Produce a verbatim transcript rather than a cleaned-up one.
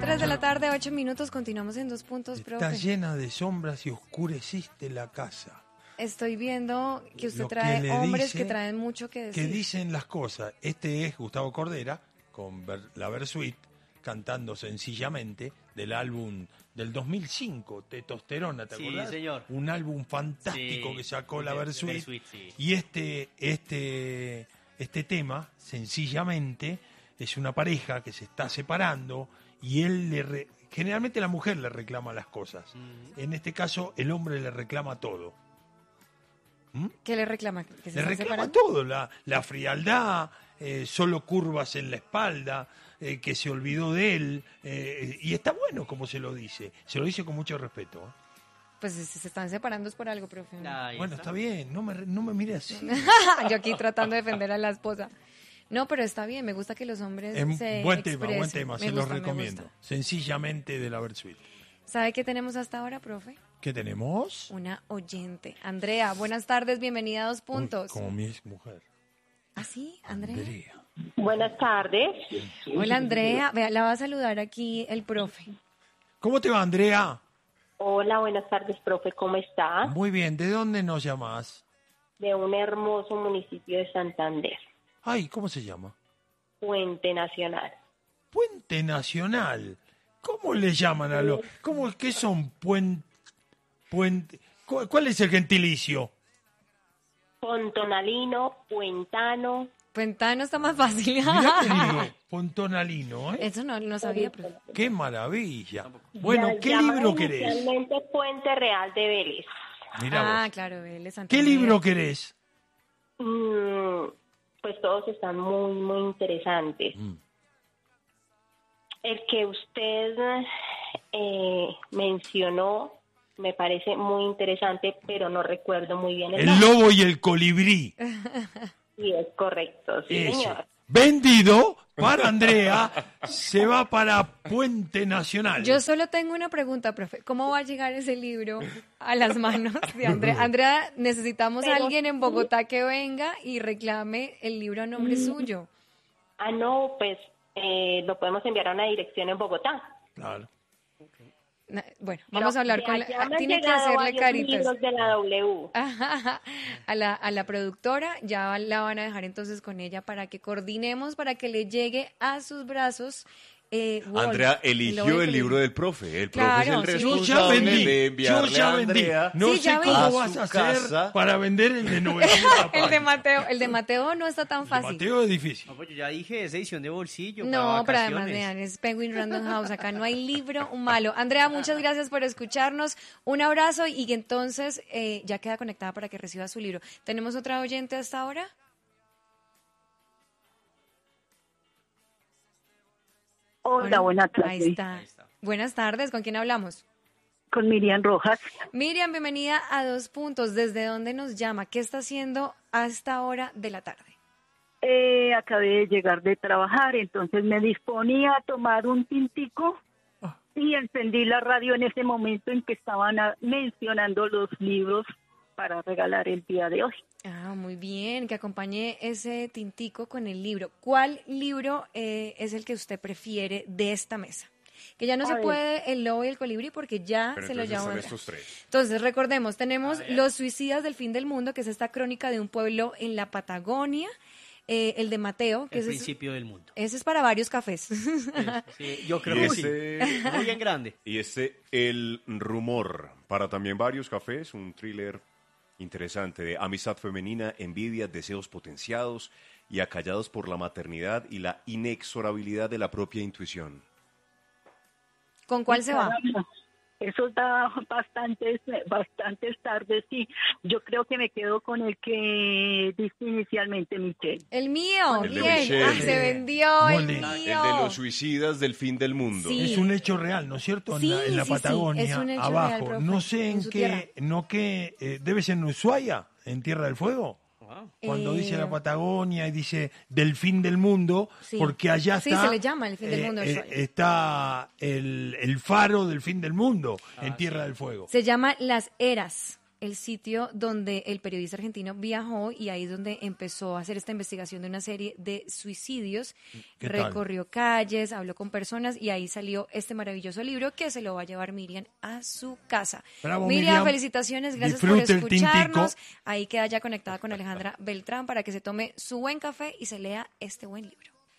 tres de la tarde, ocho minutos, continuamos en Dos Puntos, profe. Está llena de sombras y oscureciste la casa. Estoy viendo que usted Lo que trae le hombres dice, que traen mucho que decir. Que dicen las cosas. Este es Gustavo Cordera, con Ver- la Versuit, cantando Sencillamente, del álbum del dos mil cinco, Testosterona, ¿te Sí, acordás? señor. Un álbum fantástico Sí, que sacó de- la Versuit. Versuit, sí. Y este, este, este tema, Sencillamente, es una pareja que se está separando y él le... Re- generalmente la mujer le reclama las cosas. Mm. En este caso, el hombre le reclama todo. ¿Qué le reclama? ¿Que se Le está reclama separando? todo, la, la frialdad, eh, solo curvas en la espalda, eh, que se olvidó de él, eh, y está bueno como se lo dice, se lo dice con mucho respeto. ¿eh? Pues si se están separando es por algo, profe. Ahí Bueno, está. está bien, no me, re- no me mire así. Yo aquí tratando de defender a la esposa. No, pero está bien, me gusta que los hombres Es se buen tema, expresen. buen tema, Me se los gusta, me recomiendo. gusta. Sencillamente de la Versuit. ¿Sabe qué tenemos hasta ahora, profe? ¿Qué tenemos? Una oyente. Andrea, buenas tardes, bienvenida a Dos Puntos. Uy, como mi ex mujer. ¿Ah, sí, Andrea? Andrea. Buenas tardes. Hola, Andrea. Vea, la va a saludar aquí el profe. ¿Cómo te va, Andrea? Hola, buenas tardes, profe. ¿Cómo está? Muy bien, ¿de dónde nos llamás? De un hermoso municipio de Santander, Ay, ¿cómo se llama? Puente Nacional. Puente Nacional. ¿Cómo le llaman a los...? ¿Cómo es que son puente... puente cu- ¿Cuál es el gentilicio? Pontonalino, Puentano. Puentano está más fácil. Mirá que digo, Pontonalino, ¿eh? Eso no lo sabía, profe. ¡Qué maravilla! Bueno, La ¿qué llaman libro querés? inicialmente Puente Real de Vélez. Mirá Ah, vos. claro, él es ¿Qué Santander. libro querés? Mm, pues todos están muy, muy interesantes. Mm. El que usted eh, mencionó me parece muy interesante, pero no recuerdo muy bien el, El nombre. lobo y el colibrí. Sí, es correcto, sí, Ese. señor. Vendido para Andrea, se va para Puente Nacional. Yo solo tengo una pregunta, profe. ¿Cómo va a llegar ese libro a las manos de Andrea? Andrea, necesitamos a Pero alguien en sí. Bogotá que venga y reclame el libro a nombre suyo. Ah, no, pues eh, lo podemos enviar a una dirección en Bogotá. Claro. Na- Bueno, vamos a hablar De con la... allá ah, me han Tiene que llegado hacerle varios caritas. libros de la W. A la, a la productora, ya la van a dejar entonces con ella para que coordinemos, para que le llegue a sus brazos. Eh, Wolf, Andrea el eligió lobo y el libro colibrí. del profe. El Claro, profe es el sí. Yo ya responsable vendí, de yo enviarle ya a vendí. Andrea No Sí, sé ya cómo vendí. vas a A su hacer casa. para vender el de novecientos El de Mateo, el de Mateo no está tan fácil. Mateo es difícil. No, pues yo ya dije, es edición de bolsillo. No, para pero además, vacaciones. vean, es Penguin Random House. Acá no hay libro malo. Andrea, muchas gracias por escucharnos. Un abrazo y que entonces eh, ya queda conectada para que reciba su libro. ¿Tenemos otra oyente hasta ahora? Hola, buenas tardes. Ahí está. Ahí está. Buenas tardes. ¿Con quién hablamos? Con Miriam Rojas. Miriam, bienvenida a Dos Puntos. ¿Desde dónde nos llama? ¿Qué está haciendo a esta hora de la tarde? Eh, acabé de llegar de trabajar, entonces me disponía a tomar un tintico y encendí la radio en ese momento en que estaban a- mencionando los libros para regalar el día de hoy. Ah, muy bien, que acompañe ese tintico con el libro. ¿Cuál libro eh, es el que usted prefiere de esta mesa? Que ya no A se ver. puede el lobo y el colibrí porque ya Pero se lo entonces llevó son Andrea. estos tres. Entonces, recordemos, tenemos Los Suicidas del Fin del Mundo, que es esta crónica de un pueblo en la Patagonia. Eh, el de Mateo, que El ese es, principio del mundo. ese es para varios cafés. Sí, yo creo Y que sí. ese- Muy en grande. Y este, El Rumor, para también varios cafés, un thriller interesante de amistad femenina, envidia, deseos potenciados y acallados por la maternidad y la inexorabilidad de la propia intuición. ¿Con cuál se va? Caramba, eso da bastantes, bastantes tardes, sí. Yo creo que me quedo con el que diste inicialmente, Michelle. El mío, El de bien. Michelle. Ah, se vendió Muy el lindo. mío. El de los suicidas del fin del mundo. Sí. Es un hecho real, ¿no es cierto? En Sí, la, en la sí, sí, Patagonia, es un hecho abajo. real, profe, no sé en en, su qué, tierra. no qué, eh, debe ser en Ushuaia, en Tierra del Fuego. Wow. Cuando Eh, dice la Patagonia y dice del fin del mundo, Sí. porque allá Sí, está, se le llama el fin del mundo, eh, Ushuaia. eh, está el, el faro del fin del mundo en Ah, Tierra sí. del Fuego. Se llama Las Eras. el sitio donde el periodista argentino viajó y ahí es donde empezó a hacer esta investigación de una serie de suicidios. ¿Qué tal? Recorrió calles, habló con personas y ahí salió este maravilloso libro que se lo va a llevar Miriam a su casa. Bravo, Miriam, Miriam. felicitaciones, gracias Disfrute por el tintico. escucharnos. Ahí queda ya conectada con Alejandra Beltrán para que se tome su buen café y se lea este buen libro.